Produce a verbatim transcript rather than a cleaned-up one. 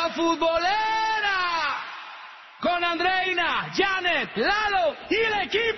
Futbolera, con Andreina, Janet, Lalo y el equipo.